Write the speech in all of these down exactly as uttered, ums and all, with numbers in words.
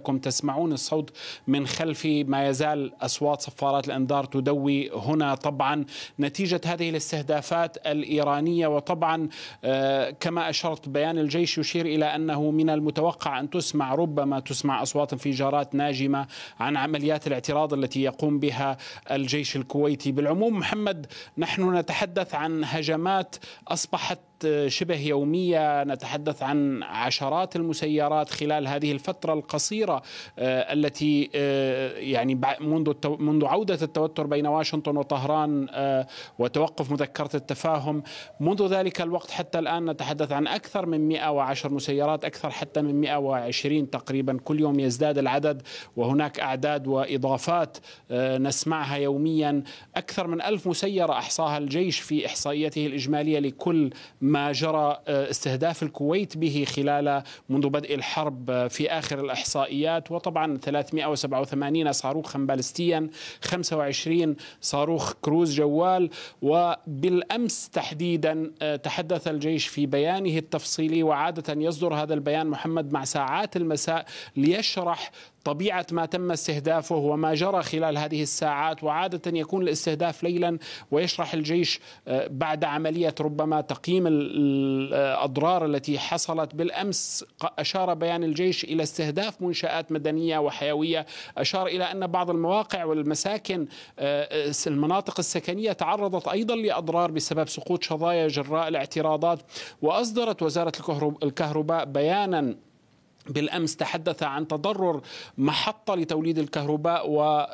لعلكم تسمعون الصوت من خلفي، ما يزال أصوات صفارات الإنذار تدوي هنا طبعا نتيجة هذه الاستهدافات الإيرانية. وطبعا كما أشرت بيان الجيش يشير إلى أنه من المتوقع أن تسمع ربما تسمع أصوات انفجارات ناجمة عن عمليات الاعتراض التي يقوم بها الجيش الكويتي. بالعموم محمد، نحن نتحدث عن هجمات أصبحت شبه يومية، نتحدث عن عشرات المسيرات خلال هذه الفترة القصيرة التي يعني منذ منذ عودة التوتر بين واشنطن وطهران وتوقف مذكرة التفاهم، منذ ذلك الوقت حتى الآن نتحدث عن أكثر من مئة وعشر مسيرات، أكثر حتى من مئة وعشرين تقريبا، كل يوم يزداد العدد، وهناك أعداد وإضافات نسمعها يوميا. أكثر من ألف مسيرة أحصاها الجيش في إحصائيته الإجمالية لكل ما جرى استهداف الكويت به خلال منذ بدء الحرب في آخر الإحصائيات. وطبعا ثلاثمئة وسبعة وثمانين صاروخا باليستيا، خمسة وعشرين صاروخ كروز جوال. وبالأمس تحديدا تحدث الجيش في بيانه التفصيلي، وعادة يصدر هذا البيان محمد مع ساعات المساء ليشرح طبيعة ما تم استهدافه وما جرى خلال هذه الساعات، وعادة يكون الاستهداف ليلا، ويشرح الجيش بعد عملية ربما تقييم الأضرار التي حصلت. بالأمس أشار بيان الجيش إلى استهداف منشآت مدنية وحيوية، أشار إلى أن بعض المواقع والمساكن المناطق السكنية تعرضت أيضا لأضرار بسبب سقوط شظايا جراء الاعتراضات. وأصدرت وزارة الكهرباء بيانا بالأمس تحدث عن تضرر محطة لتوليد الكهرباء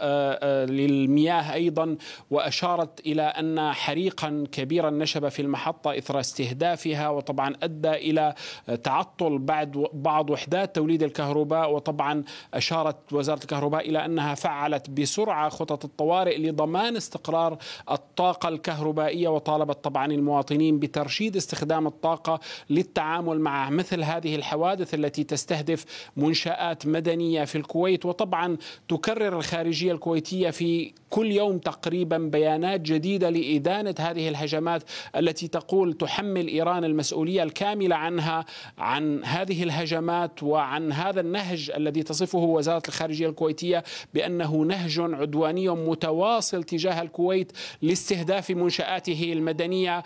وللمياه أيضا، وأشارت إلى أن حريقا كبيرا نشب في المحطة إثر استهدافها، وطبعا أدى إلى تعطل بعد بعض وحدات توليد الكهرباء. وطبعا أشارت وزارة الكهرباء إلى أنها فعلت بسرعة خطط الطوارئ لضمان استقرار الطاقة الكهربائية، وطالبت طبعا المواطنين بترشيد استخدام الطاقة للتعامل مع مثل هذه الحوادث التي تستهدف منشآت مدنية في الكويت. وطبعا تكرر الخارجية الكويتية في كل يوم تقريبا بيانات جديدة لإدانة هذه الهجمات التي تقول تحمل إيران المسؤولية الكاملة عنها، عن هذه الهجمات وعن هذا النهج الذي تصفه وزارة الخارجية الكويتية بأنه نهج عدواني متواصل تجاه الكويت لاستهداف منشآته المدنية.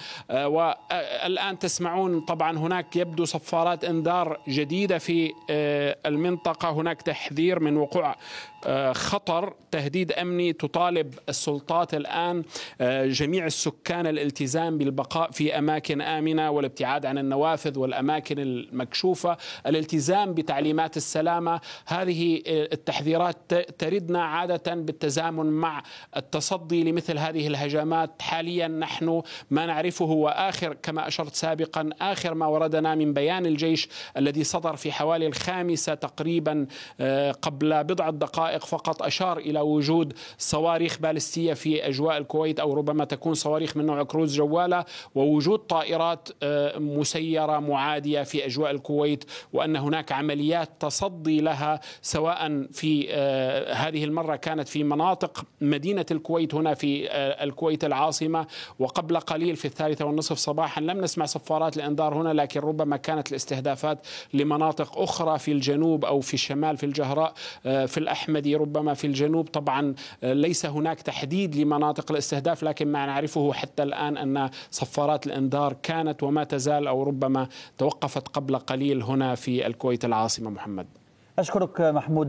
والآن تسمعون طبعا هناك يبدو صفارات إنذار جديدة في المنطقة، هناك تحذير من وقوع خطر، تهديد أمني. تطالب السلطات الآن جميع السكان الالتزام بالبقاء في أماكن آمنة والابتعاد عن النوافذ والأماكن المكشوفة، الالتزام بتعليمات السلامة. هذه التحذيرات تردنا عادة بالتزامن مع التصدي لمثل هذه الهجمات. حاليا نحن ما نعرفه وآخر كما أشرت سابقا آخر ما وردنا من بيان الجيش الذي صدر في حوالي الخامسة تقريبا قبل بضعة دقائق فقط، أشار إلى وجود صواريخ باليستية في أجواء الكويت، أو ربما تكون صواريخ من نوع كروز جوالة، ووجود طائرات مسيرة معادية في أجواء الكويت، وأن هناك عمليات تصدي لها، سواء في هذه المرة كانت في مناطق مدينة الكويت هنا في الكويت العاصمة، وقبل قليل في الثالثة والنصف صباحا لم نسمع صفارات الإنذار هنا، لكن ربما كانت الاستهدافات لمناطق أخرى في الجنوب أو في الشمال، في الجهراء، في الأحمدي، ربما في الجنوب. طبعا ليس هناك تحديد لمناطق الاستهداف، لكن ما نعرفه حتى الآن أن صفارات الإنذار كانت وما تزال أو ربما توقفت قبل قليل هنا في الكويت العاصمة. محمد، أشكرك محمود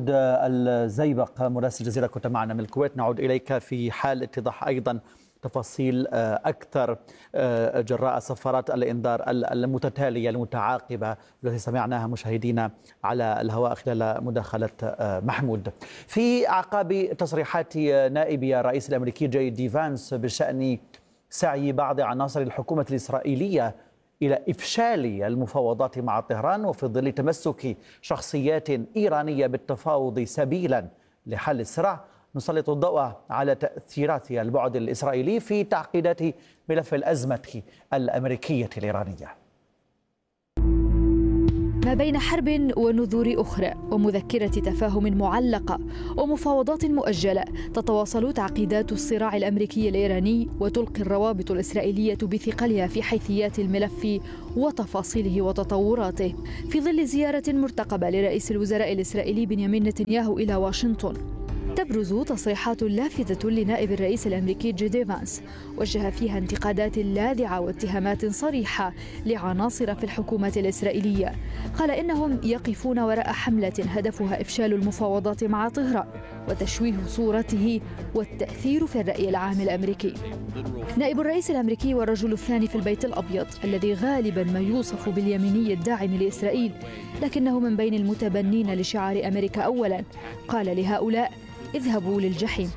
الزيبق مراسل الجزيرة، كنت معنا من الكويت. نعود إليك في حال اتضاح أيضا تفاصيل أكثر جراء صفارات الإنذار المتتالية المتعاقبة التي سمعناها مشاهدينا على الهواء خلال مداخلة محمود. في أعقاب تصريحات نائب الرئيس الأمريكي جي دي فانس بشأن سعي بعض عناصر الحكومة الإسرائيلية إلى إفشال المفاوضات مع طهران، وفي ظل تمسك شخصيات إيرانية بالتفاوض سبيلا لحل الصراع، نسلط الضوء على تأثيرات البعد الإسرائيلي في تعقيدات ملف الأزمة الأمريكية الإيرانية. ما بين حرب ونذور أخرى ومذكرة تفاهم معلقة ومفاوضات مؤجلة، تتواصل تعقيدات الصراع الأمريكي الإيراني وتلقي الروابط الإسرائيلية بثقلها في حيثيات الملف وتفاصيله وتطوراته في ظل زيارة مرتقبة لرئيس الوزراء الإسرائيلي بنيامين نتنياهو إلى واشنطن. تبرز تصريحات لافتة لنائب الرئيس الأمريكي جي دي فانس وجه فيها انتقادات لاذعة واتهامات صريحة لعناصر في الحكومة الإسرائيلية. قال إنهم يقفون وراء حملة هدفها إفشال المفاوضات مع طهران وتشويه صورته والتأثير في الرأي العام الأمريكي. نائب الرئيس الأمريكي والرجل الثاني في البيت الأبيض الذي غالبا ما يوصف باليميني الداعم لإسرائيل لكنه من بين المتبنين لشعار أمريكا أولا، قال لهؤلاء: اذهبوا للجحيم.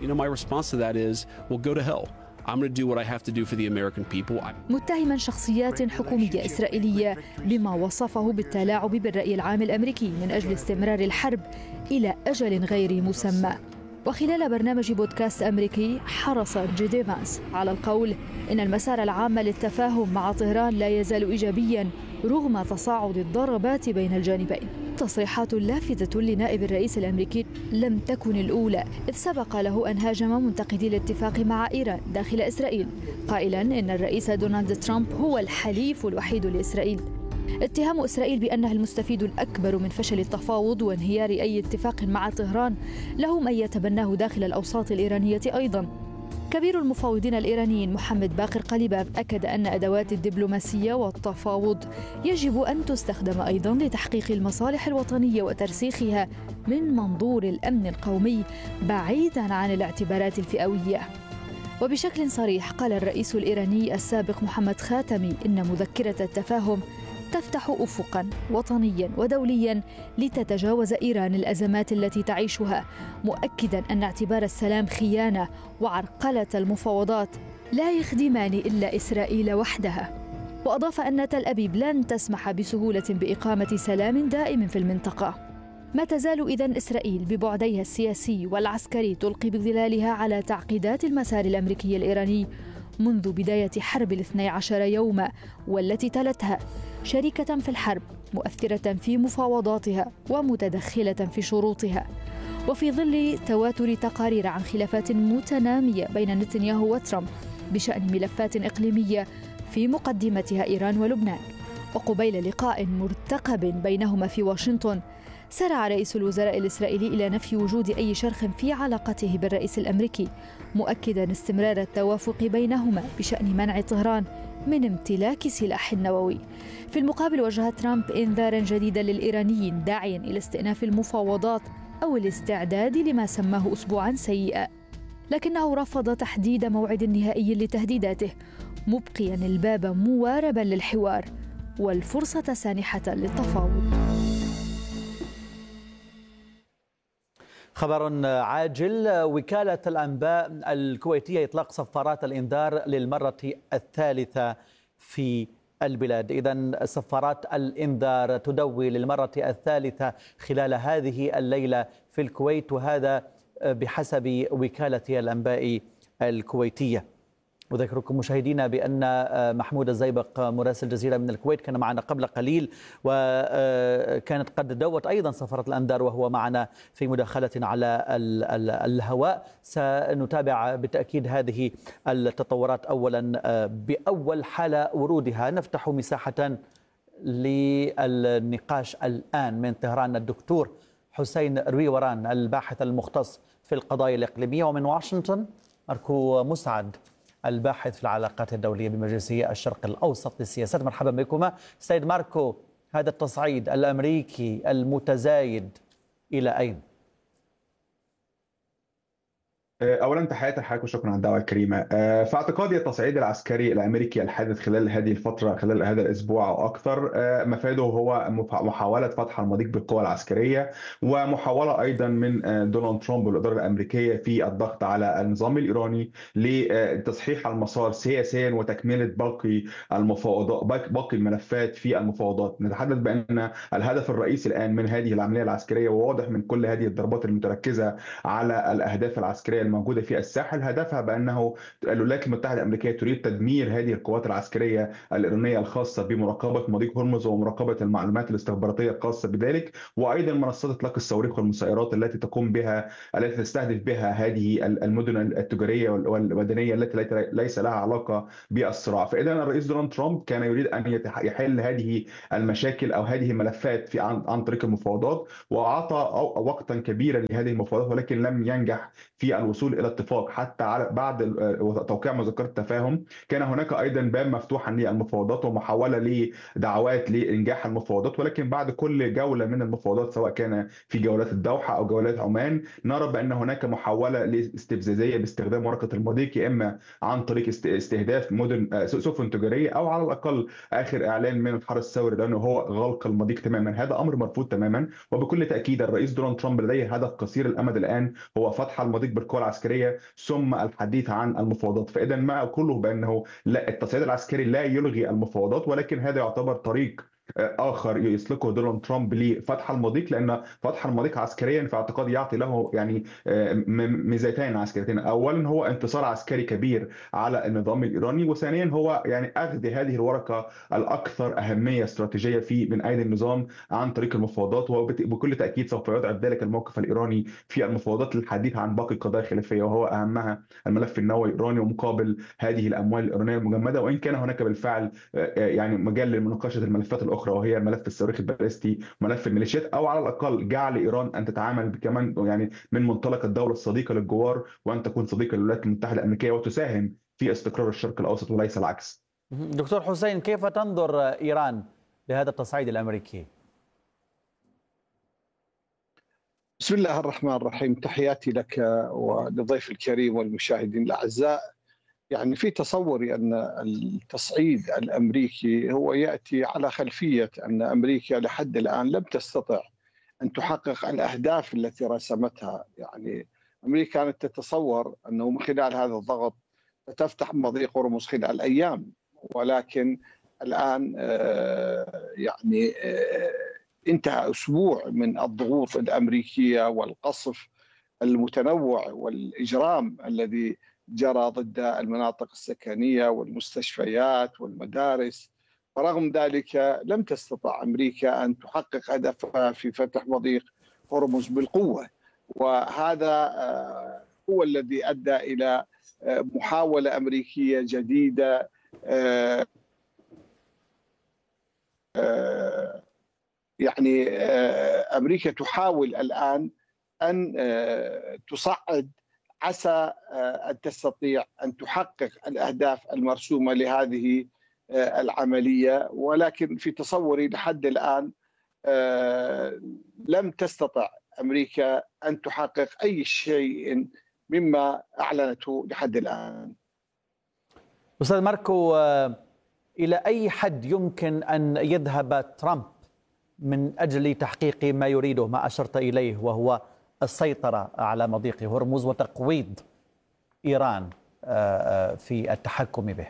متهما شخصيات حكومية إسرائيلية بما وصفه بالتلاعب بالرأي العام الأمريكي من أجل استمرار الحرب إلى أجل غير مسمى. وخلال برنامج بودكاست أمريكي حرص جي دي فانس على القول إن المسار العام للتفاهم مع طهران لا يزال إيجابيا رغم تصاعد الضربات بين الجانبين. تصريحات لافتة لنائب الرئيس الأمريكي لم تكن الأولى، إذ سبق له أن هاجم منتقدي الاتفاق مع إيران داخل إسرائيل قائلا إن الرئيس دونالد ترامب هو الحليف الوحيد لإسرائيل. اتهام إسرائيل بأنها المستفيد الأكبر من فشل التفاوض وانهيار أي اتفاق مع طهران له من يتبناه داخل الأوساط الإيرانية أيضا. كبير المفاوضين الإيرانيين محمد باقر قليباف أكد أن أدوات الدبلوماسية والتفاوض يجب أن تستخدم أيضا لتحقيق المصالح الوطنية وترسيخها من منظور الأمن القومي بعيدا عن الاعتبارات الفئوية. وبشكل صريح قال الرئيس الإيراني السابق محمد خاتمي إن مذكرة التفاهم تفتح أفقاً وطنياً ودولياً لتتجاوز إيران الأزمات التي تعيشها، مؤكداً أن اعتبار السلام خيانة وعرقلة المفاوضات لا يخدمان إلا إسرائيل وحدها. وأضاف أن تل أبيب لن تسمح بسهولة بإقامة سلام دائم في المنطقة. ما تزال إذن إسرائيل ببعديها السياسي والعسكري تلقي بظلالها على تعقيدات المسار الأمريكي الإيراني منذ بداية حرب الاثني عشر يوما والتي تلتها، شريكة في الحرب، مؤثرة في مفاوضاتها ومتدخلة في شروطها. وفي ظل تواتر تقارير عن خلافات متنامية بين نتنياهو وترامب بشأن ملفات إقليمية في مقدمتها إيران ولبنان، وقبيل لقاء مرتقب بينهما في واشنطن، سارع رئيس الوزراء الإسرائيلي إلى نفي وجود أي شرخ في علاقته بالرئيس الأمريكي، مؤكدا استمرار التوافق بينهما بشأن منع طهران من امتلاك سلاح نووي. في المقابل وجه ترامب إنذارا جديدا للإيرانيين داعيا إلى استئناف المفاوضات أو الاستعداد لما سماه أسبوعا سيئا، لكنه رفض تحديد موعد نهائي لتهديداته، مبقيا الباب مواربا للحوار والفرصة سانحة للتفاوض. خبر عاجل: وكالة الأنباء الكويتية إطلاق صفارات الإنذار للمرة الثالثة في البلاد. إذن صفارات الإنذار تدوي للمرة الثالثة خلال هذه الليلة في الكويت، وهذا بحسب وكالة الأنباء الكويتية. أذكركم مشاهدينا بأن محمود الزيبق مراسل الجزيرة من الكويت كان معنا قبل قليل، وكانت قد دوت أيضا صفارة الأنذار وهو معنا في مداخلة على الهواء. سنتابع بالتأكيد هذه التطورات أولا بأول حالة ورودها. نفتح مساحة للنقاش الآن من طهران الدكتور حسين رويوران الباحث المختص في القضايا الإقليمية، ومن واشنطن ماركو مسعد الباحث في العلاقات الدولية بمجلسية الشرق الأوسط للسياسات. مرحبا بكما. سيد ماركو، هذا التصعيد الأمريكي المتزايد إلى أين؟ اولا تحياتي لحضرتك وشكرا على الدعوه الكريمه. في اعتقادي التصعيد العسكري الامريكي الحادث خلال هذه الفتره، خلال هذا الاسبوع او اكثر، مفاده هو محاوله فتح المضيق بالقوى العسكريه، ومحاوله ايضا من دونالد ترامب والاداره الامريكيه في الضغط على النظام الايراني لتصحيح المسار سياسيا وتكمله باقي المفاوضات، باقي الملفات في المفاوضات. نتحدث بان الهدف الرئيسي الان من هذه العمليه العسكريه، وواضح من كل هذه الضربات المتركزه على الاهداف العسكريه موجودة في الساحل، هدفها بأنه الولايات المتحدة الأمريكية تريد تدمير هذه القوات العسكرية الإيرانية الخاصة بمراقبة مضيق هرمز ومراقبة المعلومات الاستخباراتية الخاصة بذلك، وأيضا منصات إطلاق الصواريخ والمسيرات التي تقوم بها التي تستهدف بها هذه المدن التجارية والمدنية التي ليس لها علاقة بالصراع. فإذا الرئيس دونالد ترامب كان يريد أن يحل هذه المشاكل أو هذه الملفات في عن, عن طريق المفاوضات، وأعطى وقتا كبيرا لهذه المفاوضات، ولكن لم ينجح في الوصول إلى اتفاق حتى بعد توقيع مذكرة تفاهم. كان هناك أيضا باب مفتوحا للمفاوضات ومحاولة لدعوات لإنجاح المفاوضات، ولكن بعد كل جولة من المفاوضات سواء كان في جولات الدوحة أو جولات عمان نرى بأن هناك محاولة لاستفزازية باستخدام ورقة المضيق، يا إما عن طريق استهداف مدن سفن تجارية أو على الأقل آخر إعلان من الحرس الثوري لأنه هو غلق المضيق تماما. هذا أمر مرفوض تماما، وبكل تأكيد الرئيس دونالد ترامب لديه هدف قصير الأمد الآن هو فتح المضيق بالقوى العسكرية ثم الحديث عن المفاوضات. فإذا ما كله بأنه لا، التصعيد العسكري لا يلغي المفاوضات، ولكن هذا يعتبر طريق اخر يسلكه دونالد ترامب لفتح المضيق، لان فتح المضيق عسكريا في اعتقادي يعطي له يعني ميزتين عسكريتين. اولا هو انتصار عسكري كبير على النظام الايراني، وثانيا هو يعني اخذ هذه الورقه الاكثر اهميه استراتيجيه في من ايدي النظام عن طريق المفاوضات، وبكل تاكيد سوف يضعف ذلك الموقف الايراني في المفاوضات للحديث عن باقي القضايا الخلافيه، وهو اهمها الملف النووي الايراني ومقابل هذه الاموال الايرانيه المجمده. وان كان هناك بالفعل يعني مجال لمناقشه الملفات الاخرى وهي ملف الصواريخ البالستي، ملف الميليشيات، او على الاقل جعل ايران ان تتعامل كمان يعني من منطلق الدوله الصديقه للجوار، وان تكون صديقه للولايات المتحده الامريكيه وتساهم في استقرار الشرق الاوسط وليس العكس. دكتور حسين، كيف تنظر ايران لهذا التصعيد الامريكي؟ بسم الله الرحمن الرحيم، تحياتي لك وللضيف الكريم والمشاهدين الاعزاء. يعني في تصوري أن التصعيد الأمريكي هو يأتي على خلفية أن أمريكا لحد الآن لم تستطع أن تحقق الأهداف التي رسمتها. يعني أمريكا كانت تتصور أنه من خلال هذا الضغط ستفتح مضيق هرمز خلال أيام، ولكن الآن يعني انتهى أسبوع من الضغوط الأمريكية والقصف المتنوع والإجرام الذي جرى ضد المناطق السكنية والمستشفيات والمدارس. ورغم ذلك لم تستطع أمريكا أن تحقق هدفها في فتح مضيق هرمز بالقوة، وهذا هو الذي أدى إلى محاولة أمريكية جديدة يعني أمريكا تحاول الآن أن تصعد عسى أن تستطيع أن تحقق الأهداف المرسومة لهذه العملية، ولكن في تصوري لحد الآن لم تستطع أمريكا أن تحقق أي شيء مما أعلنته لحد الآن. أستاذ ماركو، إلى أي حد يمكن أن يذهب ترامب من أجل تحقيق ما يريده، ما أشرت إليه، وهو السيطرة على مضيق هرمز وتقويض إيران في التحكم به؟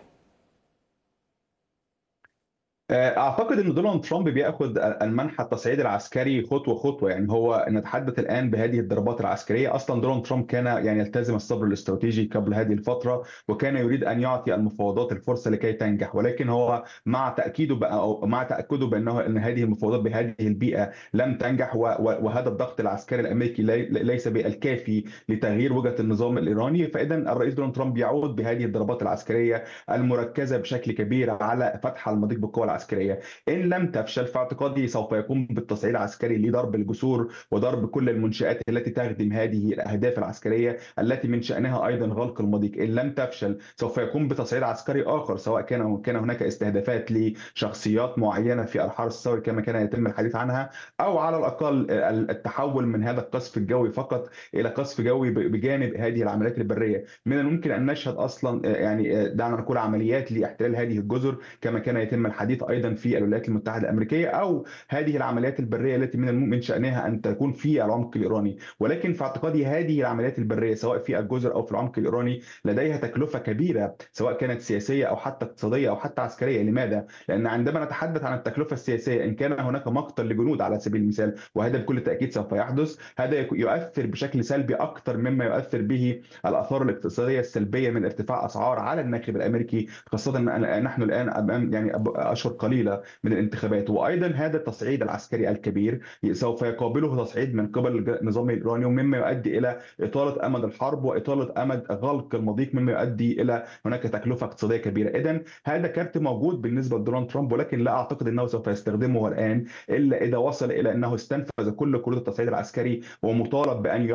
اعتقد ان دونالد ترامب بياخذ المنحى التصعيد العسكري خطوه خطوه. يعني هو نتحدث الان بهذه الضربات العسكريه. اصلا دونالد ترامب كان يعني يلتزم الصبر الاستراتيجي قبل هذه الفتره، وكان يريد ان يعطي المفاوضات الفرصه لكي تنجح، ولكن هو مع تاكيده أو مع تاكده بانه ان هذه المفاوضات بهذه البيئه لم تنجح، وهذا الضغط العسكري الامريكي ليس بالكافي لتغيير وجهه النظام الايراني. فاذا الرئيس دونالد ترامب يعود بهذه الضربات العسكريه المركزه بشكل كبير على فتح المضيق بالقوى العسكريه. إن لم تفشل فاعتقادي سوف يقوم بالتصعيد العسكري لضرب الجسور وضرب كل المنشآت التي تخدم هذه الأهداف العسكرية التي من شأنها أيضا غلق المضيق. إن لم تفشل سوف يقوم بتصعيد عسكري آخر، سواء كان كان هناك استهدافات لشخصيات معينة في الحرس الثوري كما كان يتم الحديث عنها، أو على الأقل التحول من هذا القصف الجوي فقط إلى قصف جوي بجانب هذه العمليات البرية. من الممكن أن نشهد أصلا يعني دعنا نقول عمليات لاحتلال هذه الجزر كما كان يتم الحديث ايضا في الولايات المتحده الامريكيه، او هذه العمليات البريه التي من من شانها ان تكون في العمق الايراني. ولكن في اعتقادي هذه العمليات البريه سواء في الجزر او في العمق الايراني لديها تكلفه كبيره، سواء كانت سياسيه او حتى اقتصاديه او حتى عسكريه. لماذا؟ لان عندما نتحدث عن التكلفه السياسيه، ان كان هناك مقتل لجنود على سبيل المثال، وهذا بكل تاكيد سوف يحدث، هذا يؤثر بشكل سلبي اكثر مما يؤثر به الاثار الاقتصاديه السلبيه من ارتفاع اسعار على الناخب الامريكي، خاصه ان نحن الان امام يعني اشهر قليله من الانتخابات. وايضا هذا التصعيد العسكري الكبير سوف يقابله تصعيد من قبل النظام الايراني، مما يؤدي الى اطاله امد الحرب واطاله امد غلق المضيق، مما يؤدي الى هناك تكلفه اقتصاديه كبيره. اذا هذا كارت موجود بالنسبه لدونالد ترامب، ولكن لا اعتقد انه سوف يستخدمه الان الا اذا وصل الى انه استنفذ كل كروت التصعيد العسكري ومطالب بان